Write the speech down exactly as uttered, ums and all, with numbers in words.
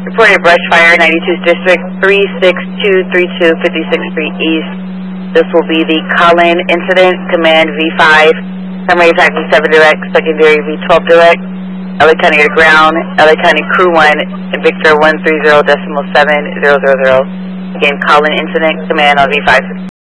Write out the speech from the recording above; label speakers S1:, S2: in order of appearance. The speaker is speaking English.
S1: Reported brush fire, ninety-two District, three six two three two, fifty-sixth Street East. This will be the Collin incident, command V five, primary attack V seven direct, secondary V twelve direct, L A County to ground, L A County crew one, and Victor one three zero decimal seven zero zero zero. Again, Collin incident, command on V five.